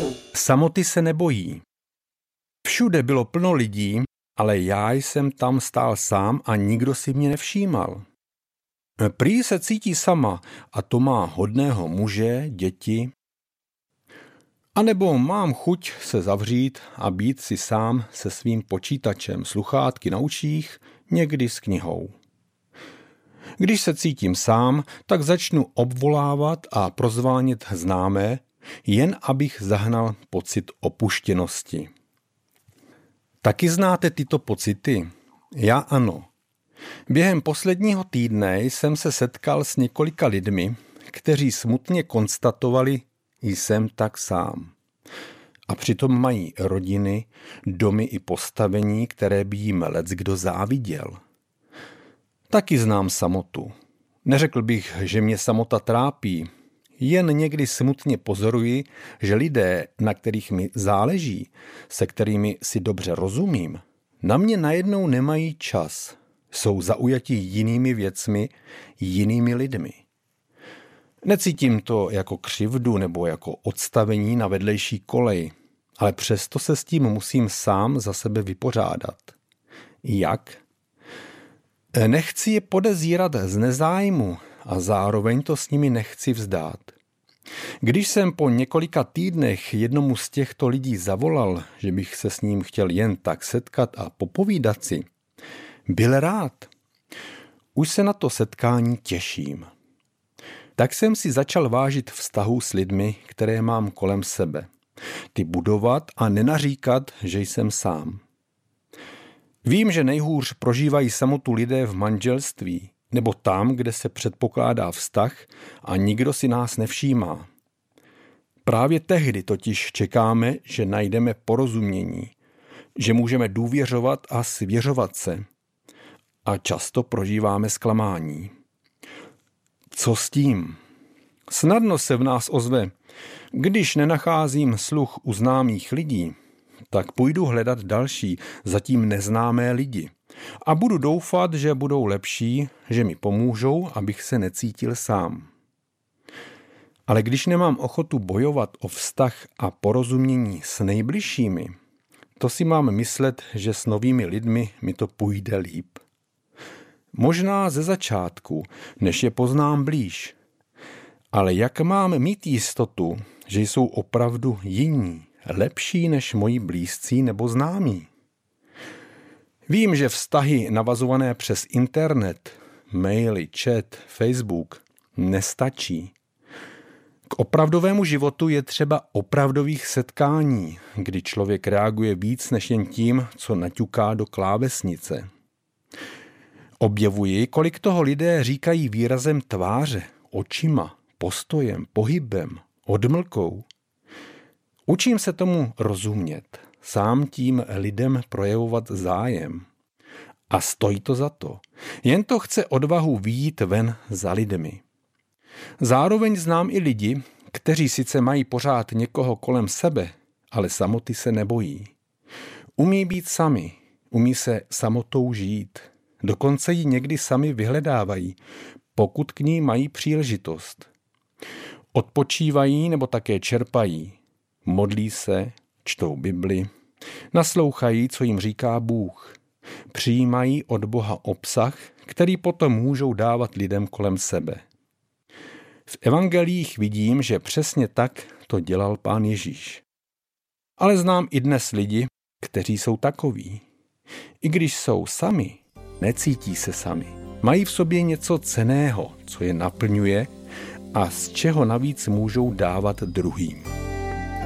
Samoty se nebojí. Všude bylo plno lidí, ale já jsem tam stál sám a nikdo si mě nevšímal. Prý se cítí sama a to má hodného muže, děti. A nebo mám chuť se zavřít a být si sám se svým počítačem, sluchátky na uších, někdy s knihou. Když se cítím sám, tak začnu obvolávat a prozvánět známé, jen abych zahnal pocit opuštěnosti. Taky znáte tyto pocity? Já ano. Během posledního týdne jsem se setkal s několika lidmi, kteří smutně konstatovali, jsem tak sám. A přitom mají rodiny, domy i postavení, které by jim leckdo záviděl. Taky znám samotu. Neřekl bych, že mě samota trápí, jen někdy smutně pozoruji, že lidé, na kterých mi záleží, se kterými si dobře rozumím, na mě najednou nemají čas. Jsou zaujati jinými věcmi, jinými lidmi. Necítím to jako křivdu nebo jako odstavení na vedlejší kolej, ale přesto se s tím musím sám za sebe vypořádat. Jak? Nechci je podezírat z nezájmu a zároveň to s nimi nechci vzdát. Když jsem po několika týdnech jednomu z těchto lidí zavolal, že bych se s ním chtěl jen tak setkat a popovídat si, byl rád. Už se na to setkání těším. Tak jsem si začal vážit vztahů s lidmi, které mám kolem sebe. Ty budovat a nenaříkat, že jsem sám. Vím, že nejhůř prožívají samotu lidé v manželství, nebo tam, kde se předpokládá vztah a nikdo si nás nevšímá. Právě tehdy totiž čekáme, že najdeme porozumění, že můžeme důvěřovat a svěřovat se. A často prožíváme zklamání. Co s tím? Snadno se v nás ozve, když nenacházím sluch u známých lidí, tak půjdu hledat další, zatím neznámé lidi. A budu doufat, že budou lepší, že mi pomůžou, abych se necítil sám. Ale když nemám ochotu bojovat o vztah a porozumění s nejbližšími, to si mám myslet, že s novými lidmi mi to půjde líp. Možná ze začátku, než je poznám blíž. Ale jak mám mít jistotu, že jsou opravdu jiní, lepší než moji blízcí nebo známí? Vím, že vztahy navazované přes internet, maily, chat, Facebook nestačí. K opravdovému životu je třeba opravdových setkání, kdy člověk reaguje víc než jen tím, co naťuká do klávesnice. Objevuji, kolik toho lidé říkají výrazem tváře, očima, postojem, pohybem, odmlkou. Učím se tomu rozumět, sám tím lidem projevovat zájem. A stojí to za to. Jen to chce odvahu vyjít ven za lidmi. Zároveň znám i lidi, kteří sice mají pořád někoho kolem sebe, ale samoty se nebojí. Umí být sami, umí se samotou žít. Dokonce ji někdy sami vyhledávají, pokud k ní mají příležitost. Odpočívají nebo také čerpají. Modlí se, čtou Bibli, naslouchají, co jim říká Bůh. Přijímají od Boha obsah, který potom můžou dávat lidem kolem sebe. V evangelích vidím, že přesně tak to dělal Pán Ježíš. Ale znám i dnes lidi, kteří jsou takoví. I když jsou sami, necítí se sami. Mají v sobě něco cenného, co je naplňuje a z čeho navíc můžou dávat druhým.